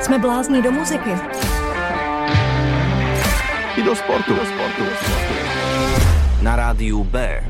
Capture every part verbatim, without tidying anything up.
Jsme blázni do muziky. I do sportu. Do sportu. Na rádiu B.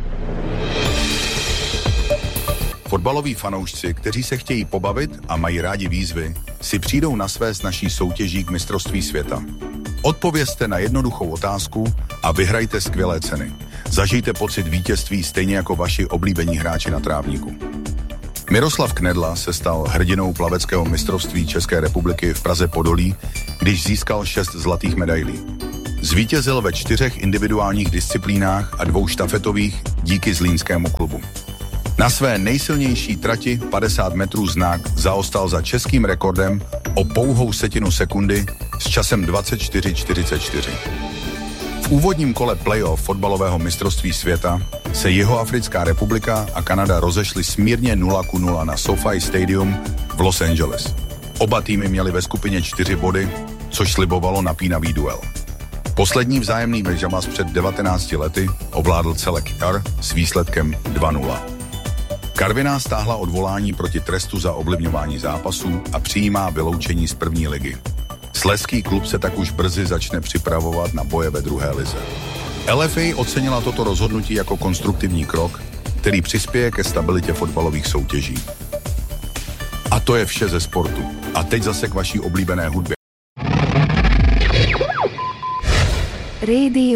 Fotbaloví fanoušci, kteří se chtějí pobavit a mají rádi výzvy, si přijdou na své s naší soutěží k mistrovství světa. Odpovězte na jednoduchou otázku a vyhrajte skvělé ceny. Zažijte pocit vítězství stejně jako vaši oblíbení hráči na trávníku. Miroslav Knedla se stal hrdinou plaveckého mistrovství České republiky v Praze Podolí, když získal šest zlatých medailí. Zvítězil ve čtyřech individuálních disciplínách a dvou štafetových díky zlínskému klubu. Na své nejsilnější trati padesát metrů znak zaostal za českým rekordem o pouhou setinu sekundy s časem dvacet čtyři čtyřicet čtyři. V úvodním kole playoff fotbalového mistrovství světa se Jihoafrická republika a Kanada rozešly smírně nula ku nula na SoFi Stadium v Los Angeles. Oba týmy měly ve skupině čtyři body, což slibovalo napínavý duel. Poslední vzájemný mežamaz před devatenácti lety ovládl celek jar s výsledkem dva nula. Karviná stáhla odvolání proti trestu za ovlivňování zápasů a přijímá vyloučení z první ligy. Slezský klub se tak už brzy začne připravovat na boje ve druhé lize. L F A ocenila toto rozhodnutí jako konstruktivní krok, který přispěje ke stabilitě fotbalových soutěží. A to je vše ze sportu. A teď zase k vaší oblíbené hudbě. Radio